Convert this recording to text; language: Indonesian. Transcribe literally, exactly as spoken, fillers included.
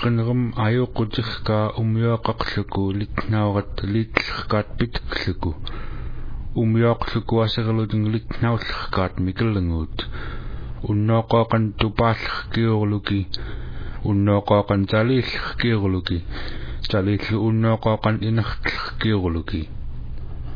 qinnerum ayuqutirka umyuaqarluku litnaurat liitlerkaat pitekluku umyuaqluku aserluting litnaullerkaat mikellenguut unnoqoqan tupaallerkiurluki unnoqoqan taliillerkiurluki talillu unnoqoqan inertlerkiurluki